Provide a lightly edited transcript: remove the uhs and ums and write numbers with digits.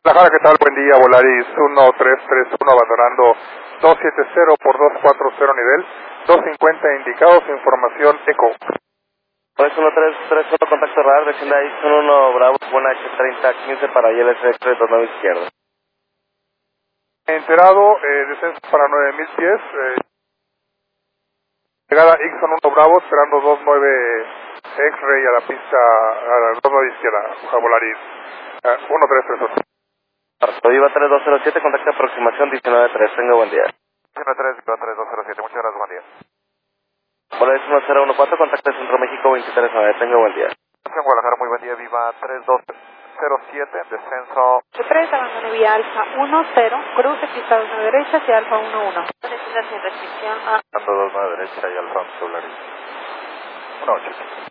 Guadalajara, ¿qué tal? Buen día, Volaris 1331 abandonando 270 por 240 nivel, 250 indicados, información ECO. Pues 1331, contacto radar, desciende ahí, son 1 Bravo, buena H3015 para ILS Express 29 izquierda. Enterado, descenso para 9000 pies, llegada Ixon 1 Bravo, esperando 29 X-Ray a la pista, a la 29 izquierda, a Volaris 1331. Viva 3207, contacto aproximación 193, tenga buen día. 193, muchas gracias, buen día. Volaris 1014, contacto Centro México 239, tenga buen día. Guadalajara, muy buen día, Viva 3207, descenso. 3, abandone vía Alfa 10, cruce pista 2 a derecha hacia Alfa 11. Descienda sin restricción a... Tanto 2 a derecha y Alfa Volaris 18.